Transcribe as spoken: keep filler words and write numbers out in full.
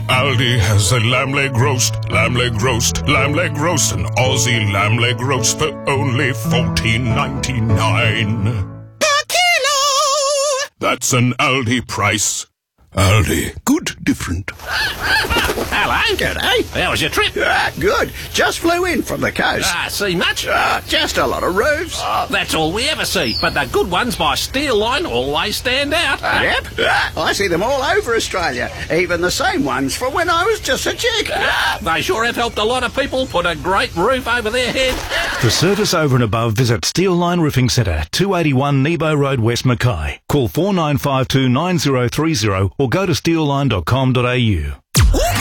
Aldi has a lamb leg roast, lamb leg roast, lamb leg roast, an Aussie lamb leg roast for only fourteen ninety-nine. Per kilo! That's an Aldi price. Aldi, good, different. Hello. G'day. How was your trip? Ah, good. Just flew in from the coast. Ah, see much? Ah, just a lot of roofs. Oh, that's all we ever see. But the good ones by Steel Line always stand out. Yep. Ah, I see them all over Australia. Even the same ones from when I was just a chick. Ah, they sure have helped a lot of people put a great roof over their head. For service over and above, visit Steel Line Roofing Centre, two eighty-one Nebo Road, West Mackay. Call four nine five two nine zero three zero or go to steel line dot com dot a u.